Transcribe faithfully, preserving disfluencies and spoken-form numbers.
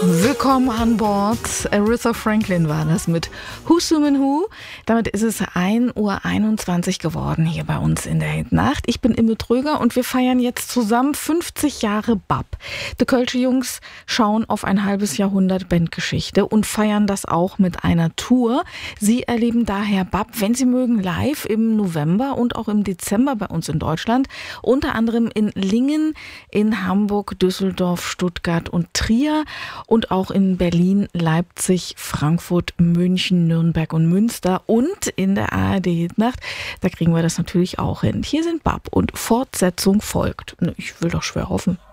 Willkommen an Bord. Aretha Franklin war das mit Who's Human Who. Damit ist es ein Uhr einundzwanzig geworden hier bei uns in der Hitnacht. Ich bin Imme Tröger und wir feiern jetzt zusammen fünfzig Jahre B A P. Die Kölsche Jungs schauen auf ein halbes Jahrhundert Bandgeschichte und feiern das auch mit einer Tour. Sie erleben daher B A P, wenn Sie mögen, live im November und auch im Dezember bei uns in Deutschland. Unter anderem in Lingen, in Hamburg, Düsseldorf, Stuttgart und Trier. Und auch in Berlin, Leipzig, Frankfurt, München, Nürnberg und Münster und in der A R D-Hitnacht, da kriegen wir das natürlich auch hin. Hier sind B A P und Fortsetzung folgt. Ich will doch schwer hoffen.